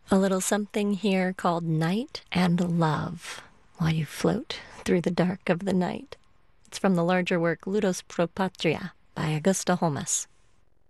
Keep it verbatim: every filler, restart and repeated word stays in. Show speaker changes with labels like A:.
A: A little something here called Night and Love while you float through the dark of the night. It's from the larger work Ludus Pro Patria by Augusta Holmes.